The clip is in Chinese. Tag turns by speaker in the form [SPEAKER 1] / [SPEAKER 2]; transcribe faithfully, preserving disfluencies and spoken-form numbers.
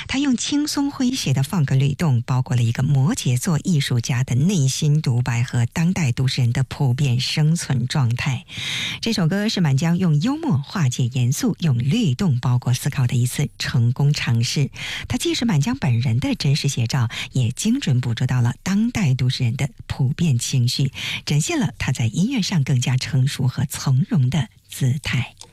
[SPEAKER 1] 他用轻松诙谐的放歌律动，包裹了一个摩羯座艺术家的内心独白和当代都市人的普遍生存状态。这首歌是满江用幽默化解严肃，用律动包裹思考的一次成功尝试。它既是满江本人的真实写照，也精准捕捉到了当代都市人的普遍情绪，展现了他在音乐上更加成熟和从容的姿态。